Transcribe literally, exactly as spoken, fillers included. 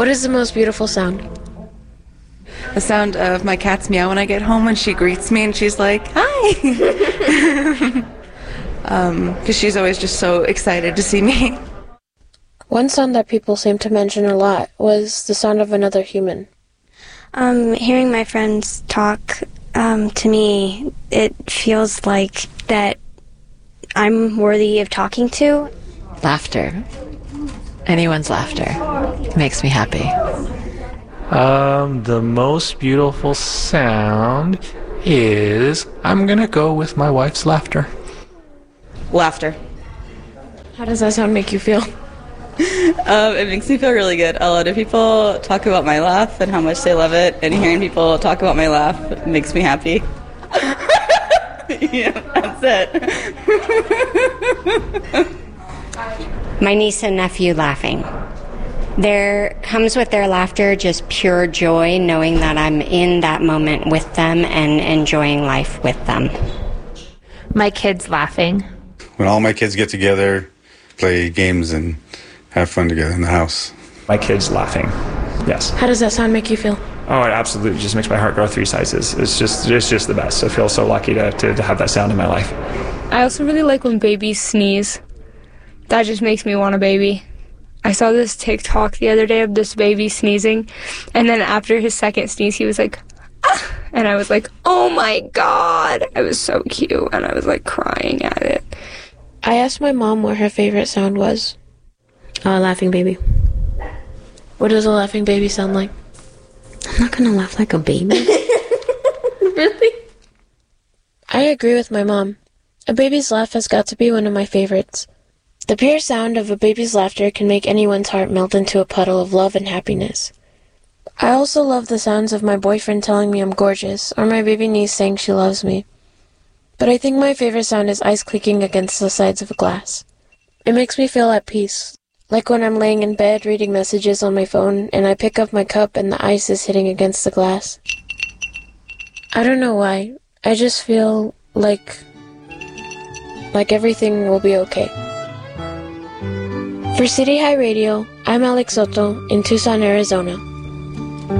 What is the most beautiful sound? The sound of my cat's meow when I get home when she greets me and she's like, hi! um, 'cause she's always just so excited to see me. One sound that people seem to mention a lot was the sound of another human. Um, hearing my friends talk, um, to me, it feels like that I'm worthy of talking to. Laughter. Anyone's laughter makes me happy. Um, the most beautiful sound is, I'm gonna go with my wife's laughter. Laughter. How does that sound make you feel? Um, it makes me feel really good. A lot of people talk about my laugh and how much they love it, and hearing people talk about my laugh makes me happy. Yeah, that's it. My niece and nephew laughing. There comes with their laughter just pure joy, knowing that I'm in that moment with them and enjoying life with them. My kids laughing. When all my kids get together, play games and have fun together in the house. My kids laughing, yes. How does that sound make you feel? Oh, it absolutely just makes my heart grow three sizes. It's just it's just the best. I feel so lucky to, to, to have that sound in my life. I also really like when babies sneeze. That just makes me want a baby. I saw this TikTok the other day of this baby sneezing, and then after his second sneeze, he was like, ah! And I was like, oh my god. It was so cute, and I was like crying at it. I asked my mom what her favorite sound was. A laughing baby. What does a laughing baby sound like? I'm not gonna laugh like a baby. Really? I agree with my mom. A baby's laugh has got to be one of my favorites. The pure sound of a baby's laughter can make anyone's heart melt into a puddle of love and happiness. I also love the sounds of my boyfriend telling me I'm gorgeous, or my baby niece saying she loves me. But I think my favorite sound is ice clicking against the sides of a glass. It makes me feel at peace, like when I'm laying in bed reading messages on my phone and I pick up my cup and the ice is hitting against the glass. I don't know why, I just feel like, like everything will be okay. For City High Radio, I'm Alex Soto in Tucson, Arizona.